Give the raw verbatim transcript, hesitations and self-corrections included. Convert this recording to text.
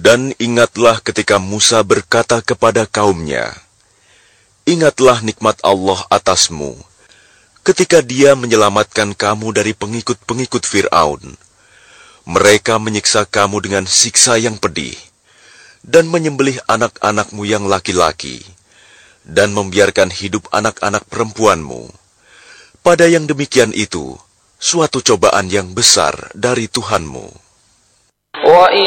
Dan ingatlah ketika Musa berkata kepada kaumnya, "Ingatlah nikmat Allah atasmu, ketika Dia menyelamatkan kamu dari pengikut-pengikut Fir'aun. Mereka menyiksa kamu dengan siksa yang pedih, dan menyembelih anak-anakmu yang laki-laki, dan membiarkan hidup anak-anak perempuanmu. Pada yang demikian itu, suatu cobaan yang besar dari Tuhanmu."